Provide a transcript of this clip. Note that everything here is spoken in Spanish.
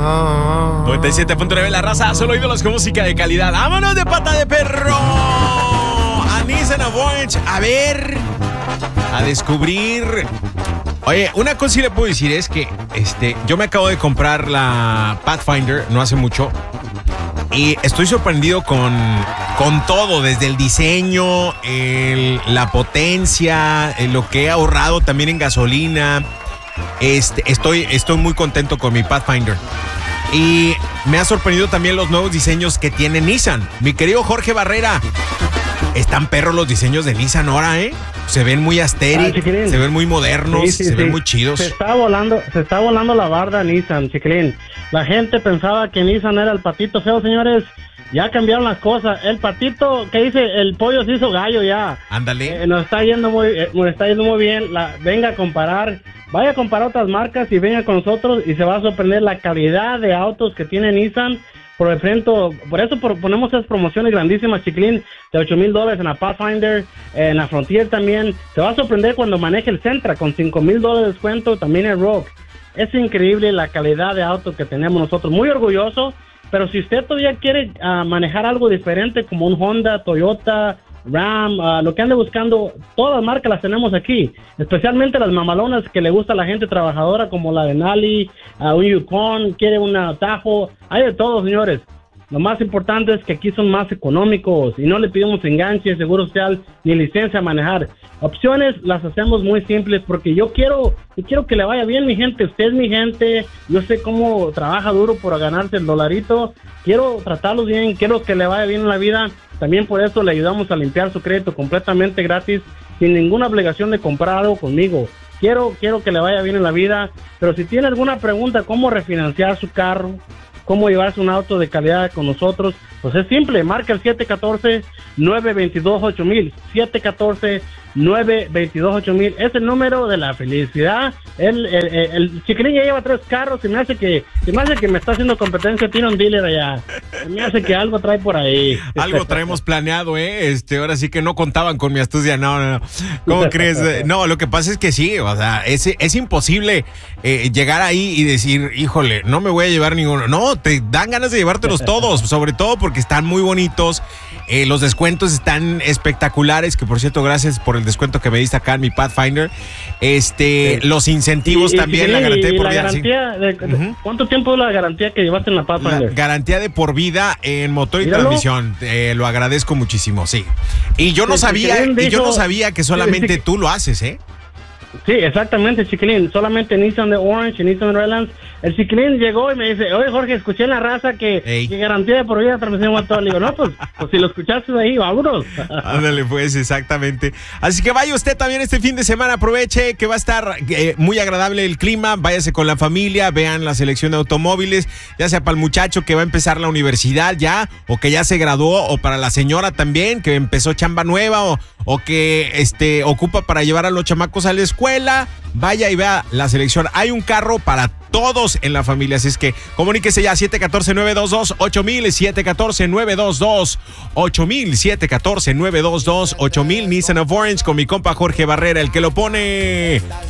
97.9 La Raza, solo ídolos con música de calidad. ¡Vámonos de pata de perro! A Nissan Orange, a ver, a descubrir. Oye, una cosa sí le puedo decir es que yo me acabo de comprar la Pathfinder no hace mucho y estoy sorprendido con todo, desde el diseño, la potencia, lo que he ahorrado también en gasolina. Estoy muy contento con mi Pathfinder. Y me ha sorprendido también los nuevos diseños que tiene Nissan. Mi querido Jorge Barrera, están perros los diseños de Nissan ahora, ¿eh? Se ven muy aesthetic, se ven muy modernos, se ven muy chidos. Se está volando la barda Nissan, chiquilín. La gente pensaba que Nissan era el patito feo, señores. Ya cambiaron las cosas. El patito, ¿qué dice? El pollo se hizo gallo ya. Ándale. Nos está yendo muy bien. Venga a comparar. Vaya a comparar otras marcas y venga con nosotros y se va a sorprender la calidad de autos que tiene Nissan. Por eso ponemos esas promociones grandísimas, chiquilín, de $8,000 en la Pathfinder, en la Frontier también. Se va a sorprender cuando maneje el Sentra con $5,000 de descuento, también el Rogue. Es increíble la calidad de auto que tenemos nosotros, muy orgulloso. Pero si usted todavía quiere manejar algo diferente como un Honda, Toyota, Ram, lo que ande buscando, todas las marcas las tenemos aquí, especialmente las mamalonas que le gusta a la gente trabajadora como la de Nali, un Yukon, quiere una Tahoe, hay de todo, señores. Lo más importante es que aquí son más económicos y no le pedimos enganche, seguro social ni licencia a manejar. Opciones las hacemos muy simples porque yo quiero que le vaya bien, mi gente. Usted es mi gente, yo sé cómo trabaja duro por ganarse el dolarito. Quiero tratarlos bien, quiero que le vaya bien en la vida. También por eso le ayudamos a limpiar su crédito completamente gratis, sin ninguna obligación de comprar algo conmigo. Quiero que le vaya bien en la vida, pero si tiene alguna pregunta, cómo refinanciar su carro, cómo llevarse un auto de calidad con nosotros, pues es simple, marca el 714-922-8000, 714-922-8000, es el número de la felicidad. El chiquilín ya lleva 3 carros, se me hace que me está haciendo competencia, tiene un dealer allá, se me hace que algo trae por ahí. Algo traemos planeado, ahora sí que no contaban con mi astucia, no, ¿cómo crees? No, lo que pasa es que sí, o sea, es imposible llegar ahí y decir, híjole, no me voy a llevar ninguno. No, te dan ganas de llevártelos todos, sobre todo porque están muy bonitos, los descuentos están espectaculares, que por cierto, gracias por el descuento que me diste acá en mi Pathfinder, sí. Los incentivos también, la garantía de por vida. ¿Cuánto tiempo es la garantía que llevaste en la Pathfinder? Garantía de por vida en motor y transmisión, lo agradezco muchísimo, sí. Y yo no sabía que solamente tú lo haces, ¿eh? Sí, exactamente, chiquilín. Solamente Nissan de Orange y Nissan Redlands. El chiquilín llegó y me dice, oye, Jorge, escuché en la raza que garantía de por vida transmisión a todo. Le digo, no, pues si lo escuchaste de ahí, vámonos. Ándale, pues, exactamente. Así que vaya usted también este fin de semana, aproveche que va a estar muy agradable el clima, váyase con la familia, vean la selección de automóviles, ya sea para el muchacho que va a empezar la universidad ya, o que ya se graduó, o para la señora también, que empezó chamba nueva, o que ocupa para llevar a los chamacos a la escuela. Vaya y vea la selección. Hay un carro para todos en la familia, así es que comuníquese ya 714-922-8000, 714-922-8000, 714-922-8000, Nissan of Orange con mi compa Jorge Barrera, el que lo pone